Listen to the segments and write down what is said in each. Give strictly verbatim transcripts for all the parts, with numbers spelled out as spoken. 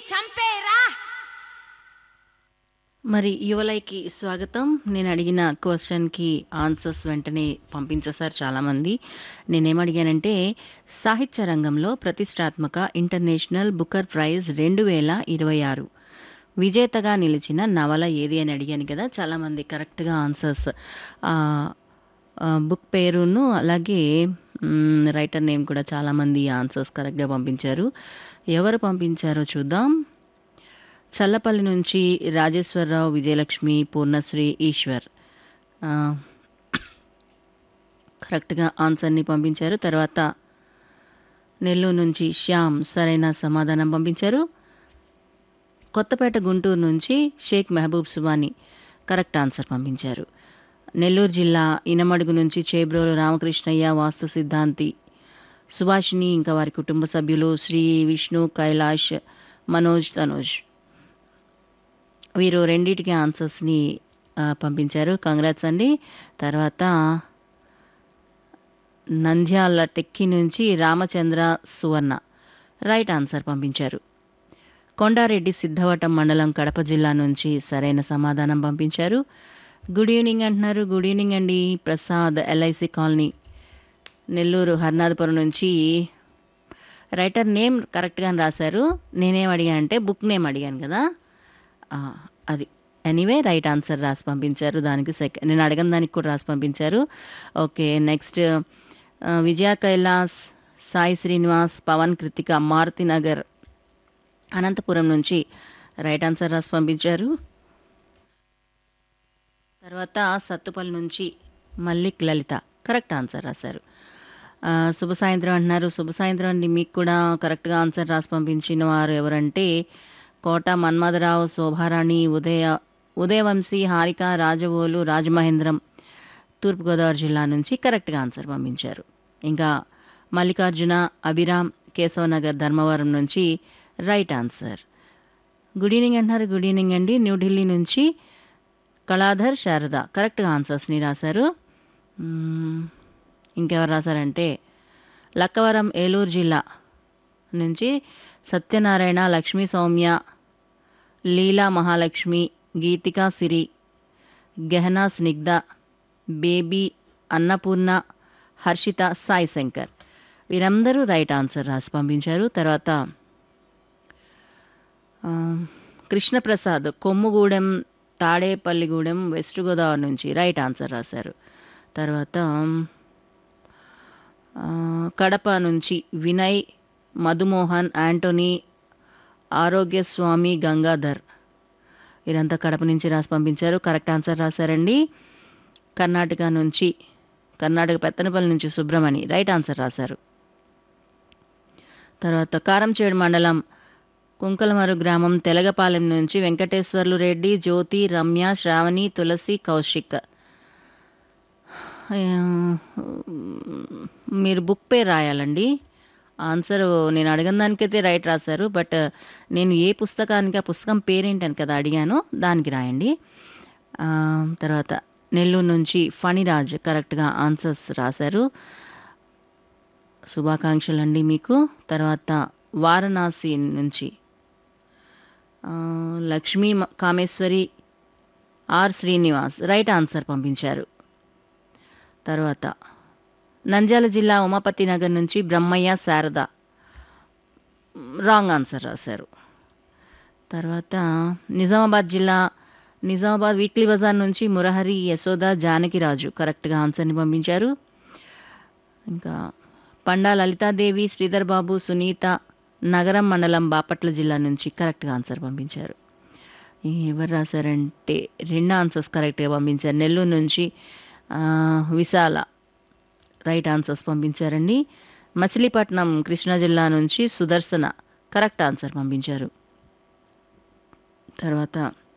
చంపేరా. మరి యువలైకి స్వాగతం. నేను అడిగిన క్వశ్చన్కి ఆన్సర్స్ వెంటనే పంపించేశారు చాలామంది. నేనేం అడిగానంటే, సాహిత్య రంగంలో ప్రతిష్టాత్మక ఇంటర్నేషనల్ బుకర్ ప్రైజ్ రెండు వేల ఇరవై ఆరు విజేతగా నిలిచిన నవల ఏది అని అడిగాను కదా. చాలామంది కరెక్ట్గా ఆన్సర్స్, బుక్ పేరును అలాగే మ్, రైటర్ నేమ్ కూడా చాలామంది ఆన్సర్స్ కరెక్ట్గా పంపించారు. ఎవరు పంపించారో చూద్దాం. చల్లపల్లి నుంచి రాజేశ్వరరావు, విజయలక్ష్మి, పూర్ణశ్రీ, ఈశ్వర్ ఆ, కరెక్ట్గా ఆన్సర్ని పంపించారు. తర్వాత నెల్లూరు నుంచి శ్యామ్ సరైన సమాధానం పంపించారు. కొత్తపేట గుంటూరు నుంచి షేక్ మెహబూబ్ సుబాని కరెక్ట్ ఆన్సర్ పంపించారు. నెల్లూరు జిల్లా ఇనమడుగు నుంచి చేబ్రోలు రామకృష్ణయ్య, వాస్తు సిద్ధాంతి, సుభాషిణి ఇంకా వారి కుటుంబ సభ్యులు, శ్రీ విష్ణు, కైలాష్, మనోజ్, తనోజ్ వీరు రెండింటికి ఆన్సర్స్ని ఆ, పంపించారు. కంగ్రాట్స్ అండి. తర్వాత నంద్యాల టెక్కి నుంచి రామచంద్ర సువర్ణ రైట్ ఆన్సర్ పంపించారు. కొండారెడ్డి సిద్ధవటం మండలం కడప జిల్లా నుంచి సరైన సమాధానం పంపించారు. గుడ్ ఈవినింగ్ అంటున్నారు. గుడ్ ఈవినింగ్ అండి. ప్రసాద్, ఎల్ఐసి కాలనీ, నెల్లూరు హర్నాథపురం నుంచి రైటర్ నేమ్ కరెక్ట్గా రాశారు. నేనేం అడిగానంటే బుక్ నేమ్ అడిగాను కదా, ఆ, అది ఎనీవే రైట్ ఆన్సర్ రాసి పంపించారు. దానికి సెకండ్ నేను అడగని దానికి కూడా రాసి పంపించారు. ఓకే, నెక్స్ట్ విజయ కైలాస్, సాయి శ్రీనివాస్, పవన్, కృతిక, మారుతి నగర్, అనంతపురం నుంచి రైట్ ఆన్సర్ రాసి పంపించారు. తర్వాత సత్తుపల్లి నుంచి మల్లిక్ లలిత కరెక్ట్ ఆన్సర్ రాశారు. ఆ, శుభ సాయంత్రం అంటున్నారు. శుభ సాయంత్రం అండి. మీకు కూడా కరెక్ట్గా ఆన్సర్ రాసి పంపించిన వారు ఎవరంటే కోట మన్మథరావు, శోభారాణి, ఉదయ ఉదయవంశీ, హారిక, రాజవోలు, రాజమహేంద్రం, తూర్పుగోదావరి జిల్లా నుంచి కరెక్ట్గా ఆన్సర్ పంపించారు. ఇంకా మల్లికార్జున, అభిరామ్, కేశవనగర్, ధర్మవరం నుంచి రైట్ ఆన్సర్. గుడ్ ఈవినింగ్ అంటున్నారు. గుడ్ ఈవినింగ్ అండి. న్యూఢిల్లీ నుంచి కళాధర్, శారద కరెక్ట్గా ఆన్సర్స్ని రాశారు. మ్మ్, ఇంకెవరు రాశారంటే లక్కవరం, ఏలూరు జిల్లా నుంచి సత్యనారాయణ, లక్ష్మీ సౌమ్య, లీలా మహాలక్ష్మి, గీతికా సిరి, గెహనా స్నిగ్ధ, బేబీ, అన్నపూర్ణ, హర్షిత, సాయి శంకర్ వీరందరూ రైట్ ఆన్సర్ రాసి పంపించారు. తర్వాత ఆ, కృష్ణప్రసాద్, కొమ్ముగూడెం, తాడేపల్లిగూడెం, వెస్ట్ గోదావరి నుంచి రైట్ ఆన్సర్ రాశారు. తర్వాత ఆ, కడప నుంచి వినయ్, మధుమోహన్, యాంటోనీ, ఆరోగ్యస్వామి, గంగాధర్ వీరంతా కడప నుంచి రాసి పంపించారు. కరెక్ట్ ఆన్సర్ రాశారండి. కర్ణాటక నుంచి కర్ణాటక పెత్తనపల్లి నుంచి సుబ్రమణి రైట్ ఆన్సర్ రాశారు. తర్వాత కారంచేడు మండలం కుంకలమరు గ్రామం తెలగపాలెం నుంచి వెంకటేశ్వర్లు రెడ్డి, జ్యోతి, రమ్య, శ్రావణి, తులసి, కౌశిక్. ఆ, మీరు బుక్ పేరు రాయాలండి. ఆన్సర్ నేను అడిగిన దానికైతే రైట్ రాశారు, బట్ నేను ఏ పుస్తకానికి ఆ పుస్తకం పేరేంటని కదా అడిగాను, దానికి రాయండి. ఆ, తర్వాత నెల్లూరు నుంచి ఫణిరాజ్ కరెక్ట్గా ఆన్సర్స్ రాశారు. శుభాకాంక్షలు అండి మీకు. తర్వాత వారణాసి నుంచి ఆ, లక్ష్మీ మ- Kameshwari, are Srinivas right answer పంపించారు. తర్వాత నంద్యాల జిల్లా ఉమాపతి నగర్ నుంచి బ్రహ్మయ్య, శారద రాంగ్ ఆన్సర్ రాశారు. తర్వాత నిజామాబాద్ జిల్లా నిజామాబాద్ వీక్లీ బజార్ నుంచి మురహరి, యశోద, జానకిరాజు కరెక్ట్గా ఆన్సర్ని పంపించారు. ఇంకా పండా లలితాదేవి, శ్రీధర్ బాబు, సునీత, నగరం మండలం బాపట్ల జిల్లా నుంచి కరెక్ట్గా ఆన్సర్ పంపించారు. ఎవరు రాశారంటే రెండు ఆన్సర్స్ కరెక్ట్గా పంపించారు. నెల్లూరు నుంచి ఆ, విశాల రైట్ ఆన్సర్స్ పంపించారండి. మచిలీపట్నం కృష్ణా జిల్లా నుంచి సుదర్శన కరెక్ట్ ఆన్సర్ పంపించారు. తర్వాత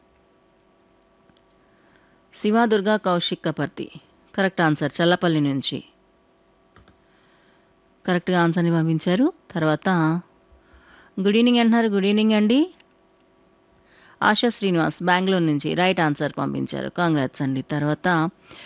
శివాదుర్గా, కౌశిక్ కపర్తి కరెక్ట్ ఆన్సర్ చల్లపల్లి నుంచి కరెక్ట్గా ఆన్సర్ని పంపించారు. తర్వాత గుడ్ ఈవినింగ్ అంటున్నారు. గుడ్ ఈవినింగ్ అండి. ఆశా శ్రీనివాస్ బెంగళూరు నుంచి రైట్ ఆన్సర్ పంపించారు. కాంగ్రాట్స్ అండి. తర్వాత